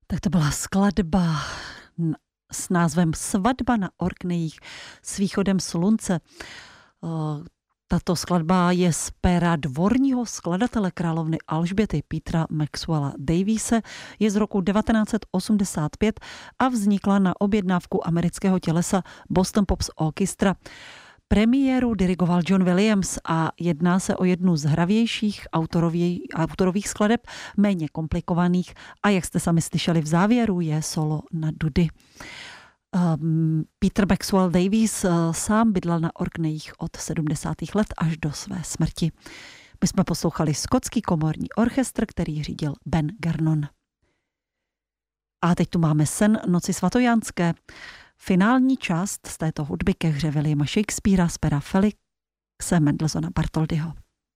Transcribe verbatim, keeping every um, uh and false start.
Tak to byla skladba s názvem Svatba na Orkneyích s východem slunce. Tato skladba je z péra dvorního skladatele královny Alžběty Petra Maxwella Daviese, je z roku devatenáct set osmdesát pět a vznikla na objednávku amerického tělesa Boston Pops Orchestra. Premiéru dirigoval John Williams a jedná se o jednu z hravějších autorových, autorových skladeb, méně komplikovaných a jak jste sami slyšeli v závěru, je solo na dudy. Um, Peter Maxwell Davies uh, sám bydlel na Orkneyích od sedmdesátých let až do své smrti. My jsme poslouchali skotský komorní orchestr, který řídil Ben Gernon. A teď tu máme Sen noci svatojánské. Finální část z této hudby ke hře Williama Shakespearea z pera Felixe Mendelssohna Bartholdyho.